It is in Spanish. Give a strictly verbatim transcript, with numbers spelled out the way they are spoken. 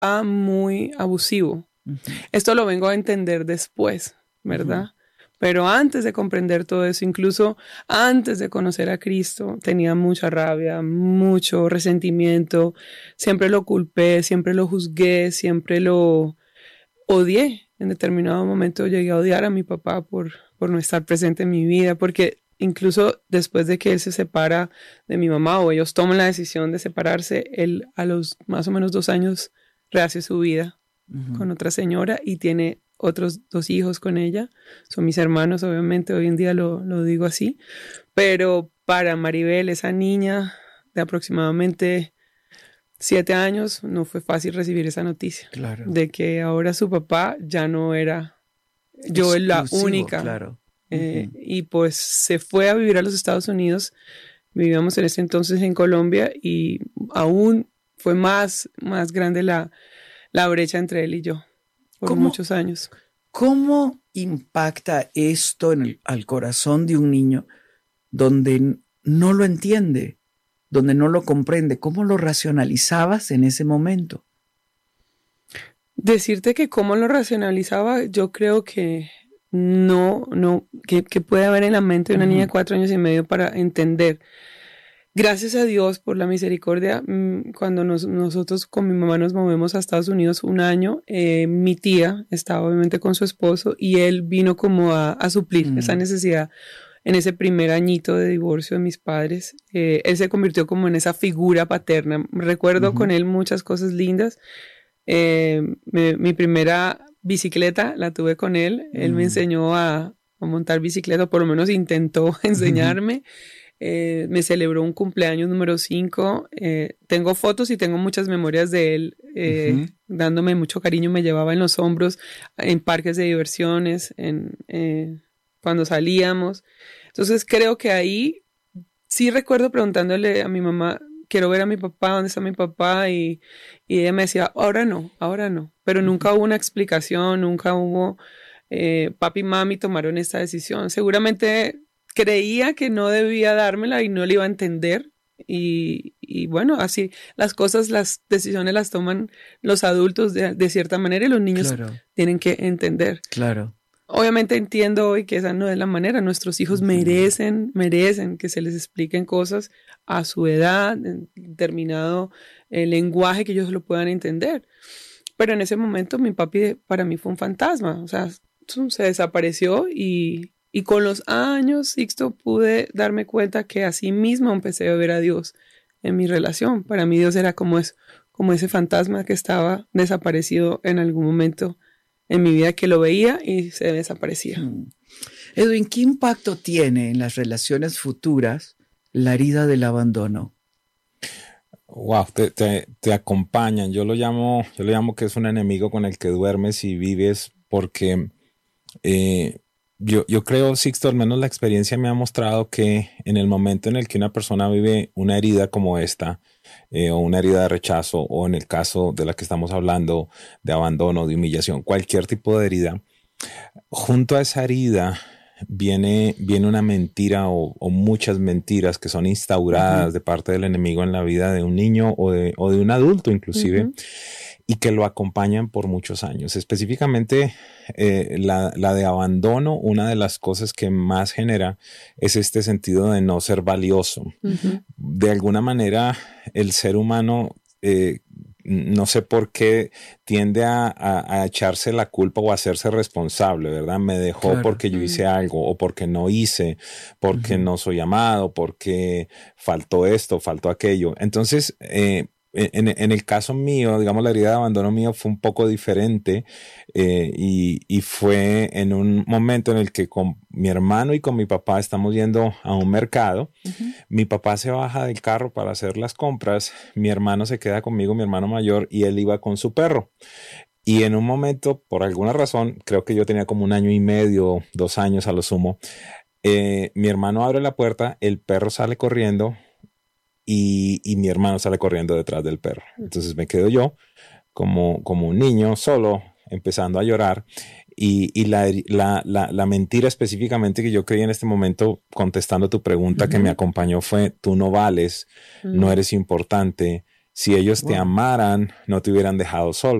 papá muy abusivo. Uh-huh. Esto lo vengo a entender después, ¿verdad? Uh-huh. Pero antes de comprender todo eso, incluso antes de conocer a Cristo, tenía mucha rabia, mucho resentimiento. Siempre lo culpé, siempre lo juzgué, siempre lo odié. En determinado momento llegué a odiar a mi papá por, por no estar presente en mi vida, porque incluso después de que él se separa de mi mamá o ellos toman la decisión de separarse, él a los más o menos dos años rehace su vida uh-huh. con otra señora y tiene otros dos hijos con ella. Son mis hermanos, obviamente, hoy en día lo, lo digo así. Pero para Maribel, esa niña de aproximadamente siete años, no fue fácil recibir esa noticia. Claro. De que ahora su papá ya no era yo la única. Claro. Eh, uh-huh. Y pues se fue a vivir a los Estados Unidos. Vivíamos en ese entonces en Colombia y aún fue más, más grande la, la brecha entre él y yo. Por ¿Cómo, muchos años. ¿Cómo impacta esto en el, al corazón de un niño donde no lo entiende, donde no lo comprende? ¿Cómo lo racionalizabas en ese momento? Decirte que cómo lo racionalizaba, yo creo que no, no, que, que puede haber en la mente de una uh-huh. niña de cuatro años y medio para entender. Gracias a Dios por la misericordia, cuando nos, nosotros con mi mamá nos movemos a Estados Unidos un año, eh, mi tía estaba obviamente con su esposo y él vino como a, a suplir mm. esa necesidad en ese primer añito de divorcio de mis padres. Eh, él se convirtió como en esa figura paterna. Recuerdo uh-huh. con él muchas cosas lindas. Eh, me, mi primera bicicleta la tuve con él. Mm. Él me enseñó a, a montar bicicleta, por lo menos intentó enseñarme. Uh-huh. Eh, me celebró un cumpleaños número cinco. Eh, tengo fotos y tengo muchas memorias de él eh, uh-huh. dándome mucho cariño. Me llevaba en los hombros en parques de diversiones, en, eh, cuando salíamos. Entonces creo que ahí sí recuerdo preguntándole a mi mamá, quiero ver a mi papá, ¿dónde está mi papá? Y, y ella me decía, ahora no, ahora no. Pero uh-huh. nunca hubo una explicación, nunca hubo, eh, papi y mami tomaron esta decisión. Seguramente creía que no debía dármela y no le iba a entender. Y, y bueno, así las cosas, las decisiones las toman los adultos de, de cierta manera y los niños claro. tienen que entender. Claro. Obviamente entiendo hoy que esa no es la manera. Nuestros hijos merecen, merecen que se les expliquen cosas a su edad, en determinado eh, lenguaje que ellos lo puedan entender. Pero en ese momento mi papi para mí fue un fantasma. O sea, se desapareció y... Y con los años, Sixto, pude darme cuenta que así mismo empecé a ver a Dios en mi relación. Para mí Dios era como, eso, como ese fantasma que estaba desaparecido en algún momento en mi vida, que lo veía y se desaparecía. Hmm. Edwin, ¿qué impacto tiene en las relaciones futuras la herida del abandono? Wow, te, te, te acompañan. Yo lo llamo, yo lo llamo que es un enemigo con el que duermes y vives porque... Eh, Yo, yo creo, Sixto, al menos la experiencia me ha mostrado que en el momento en el que una persona vive una herida como esta, eh, o una herida de rechazo, o en el caso de la que estamos hablando, de abandono, de humillación, cualquier tipo de herida, junto a esa herida viene, viene una mentira o, o muchas mentiras que son instauradas uh-huh. de parte del enemigo en la vida de un niño o de, o de un adulto inclusive. Uh-huh. Y que lo acompañan por muchos años. Específicamente eh, la, la de abandono, una de las cosas que más genera es este sentido de no ser valioso. Uh-huh. De alguna manera el ser humano, eh, no sé por qué, tiende a, a, a echarse la culpa o a hacerse responsable, ¿verdad? Me dejó claro. porque yo uh-huh. hice algo o porque no hice, porque uh-huh. no soy amado, porque faltó esto, faltó aquello. Entonces, eh, En, en el caso mío, digamos, la herida de abandono mío fue un poco diferente eh, y, y fue en un momento en el que con mi hermano y con mi papá estamos yendo a un mercado. Uh-huh. Mi papá se baja del carro para hacer las compras, mi hermano se queda conmigo, mi hermano mayor, y él iba con su perro. Y en un momento, por alguna razón, creo que yo tenía como un año y medio, dos años a lo sumo, eh, mi hermano abre la puerta, el perro sale corriendo, Y, y mi hermano sale corriendo detrás del perro. Entonces me quedo yo como, como un niño solo, empezando a llorar. Y, y la, la, la, la mentira específicamente que yo creí en este momento, contestando tu pregunta uh-huh. que me acompañó, fue: tú no vales, uh-huh. no eres importante, Si ellos te Wow. amaran, no te hubieran dejado solo.